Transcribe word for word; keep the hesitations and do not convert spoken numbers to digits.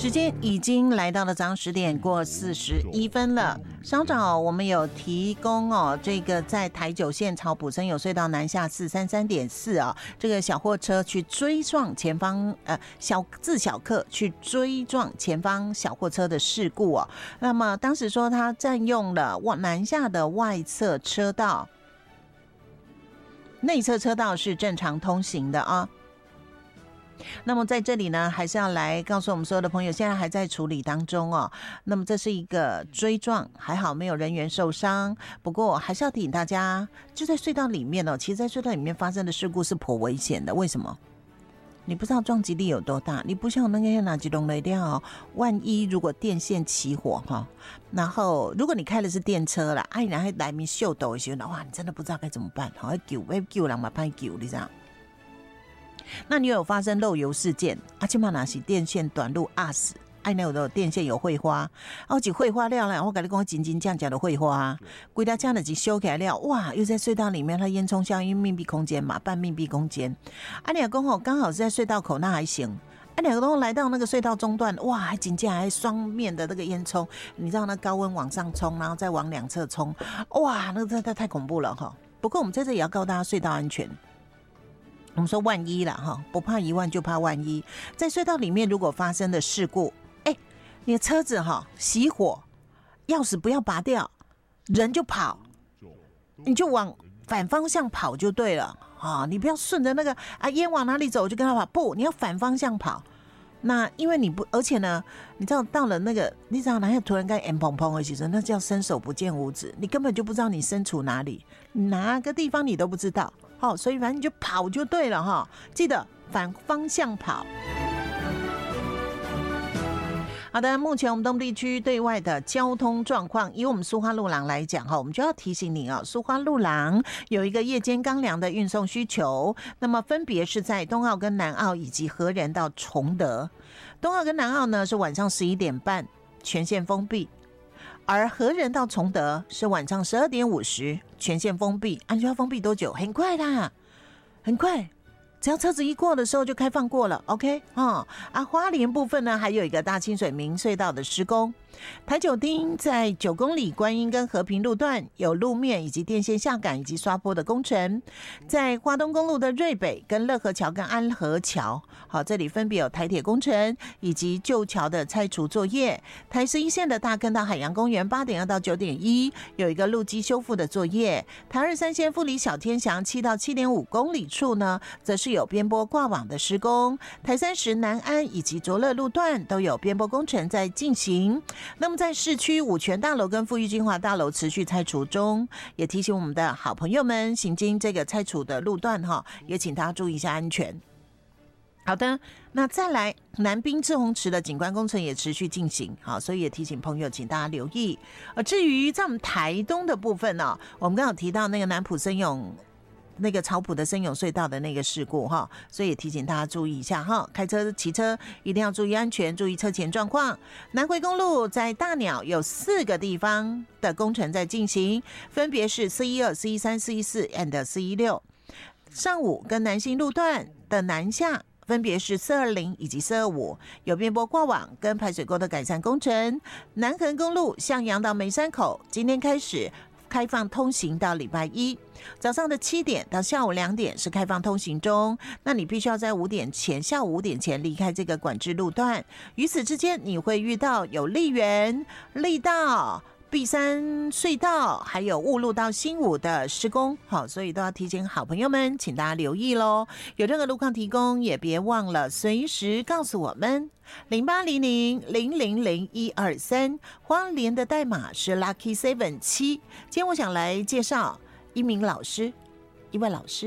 时间已经来到了早上十点过四十一分了。稍早我们有提供哦，这个在台九线草埔森友隧道南下四三三点四啊，这个小货车去追撞前方呃小自小客去追撞前方小货车的事故哦。那么当时说他占用了南下的外侧车道，内侧车道是正常通行的啊。那么在这里呢，还是要来告诉我们所有的朋友，现在还在处理当中哦。那么这是一个追撞，还好没有人员受伤。不过还是要提醒大家，就在隧道里面哦，其实在隧道里面发生的事故是颇危险的。为什么？你不知道撞击力有多大，你不像那个哪几栋雷电哦，万一如果电线起火哈，然后如果你开的是电车啦，哎，然后来面秀抖的时候，哇，你真的不知道该怎么办，好，要救要救人嘛，怕救你这样。那你有发生漏油事件啊？起码那是电线短路压死，哎，那有的电线有会花，哦，就会花了了。我跟你讲，真真正正的会花，规条这样子修起来了，哇！又在隧道里面，它烟囱效应密闭空间嘛，半密闭空间。啊，你讲吼，刚好是在隧道口，那还行。啊，两个都来到那个隧道中段，哇，还紧接还双面的那个烟囱，你知道那高温往上冲，然后再往两侧冲，哇，那个太太恐怖了哈。不过我们在这里也要告诉大家隧道安全。我们说万一啦哈，不怕一万就怕万一。在隧道里面如果发生的事故，哎，你的车子哈熄火，钥匙不要拔掉，人就跑，你就往反方向跑就对了啊！你不要顺着那个啊烟往哪里走就跟他跑，不，你要反方向跑。那因为你不，而且呢，你知道到了那个，你知道哪有突然间眼砰砰的时候，那叫伸手不见五指，你根本就不知道你身处哪里，哪个地方你都不知道。好，所以反正你就跑就对了哈，记得反方向跑。好的，目前我们东部地区对外的交通状况，以我们苏花路廊来讲哈，我们就要提醒你啊，苏花路廊有一个夜间钢梁的运送需求，那么分别是在东澳跟南澳以及河仁到崇德。东澳跟南澳呢是晚上十一点半全线封闭，而河仁到崇德是晚上十二点五十全线封闭。安全要封闭多久？很快啦，很快。只要车子一过的时候就开放过了 ，OK 啊、嗯、啊！花莲部分呢，还有一个大清水明隧道的施工。台九町在九公里观音跟和平路段有路面以及电线下杆以及刷坡的工程。在花东公路的瑞北跟乐和桥跟安和桥，好，这里分别有台铁工程以及旧桥的拆除作业。台十一线的大坑到海洋公园八点二到九点一有一个路基修复的作业。台二三线富里小天祥七到七点五公里处呢，则是有边坡挂网的施工。台三十南安以及卓乐路段都有边坡工程在进行。那么在市区五权大楼跟富裕金华大楼持续拆除中，也提醒我们的好朋友们行经这个拆除的路段哈，也请大家注意一下安全。好的，那再来南滨赤红池的景观工程也持续进行，好，所以也提醒朋友，请大家留意。而至于在我们台东的部分呢，我们刚好提到那个南埔森永。那个草埔的森永隧道的那个事故哈，所以也提醒大家注意一下哈，开车骑车一定要注意安全，注意车前状况。南回公路在大鸟有四个地方的工程在进行，分别是四一二、四一三、四一四 and 四一六。上午跟南新路段的南下分别是四二零以及四二五，有边坡挂网跟排水沟的改善工程。南横公路向阳到梅山口，今天开始开放通行到礼拜一，早上的七点到下午两点是开放通行中。那你必须要在五点前，下午五点前离开这个管制路段。于此之间，你会遇到有丽园、力道、碧山隧道，还有雾路到新武的施工，好，所以都要提醒好朋友们，请大家留意咯。有任何路况提供，也别忘了随时告诉我们。零八零零零零零一二三，花莲的代码是 Lucky Seven 七。今天我想来介绍一名老师，一位老师。